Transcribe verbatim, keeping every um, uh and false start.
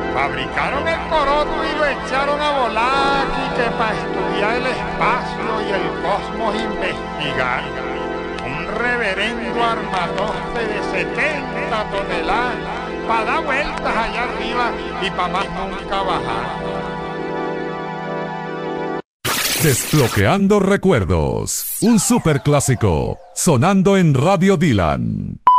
Fabricaron el coroto y lo echaron a volar y que para estudiar el espacio y el cosmos investigar. Un reverendo armatoste de setenta toneladas para dar vueltas allá arriba y para más nunca bajar. Desbloqueando recuerdos, un superclásico sonando en Radio Dylan.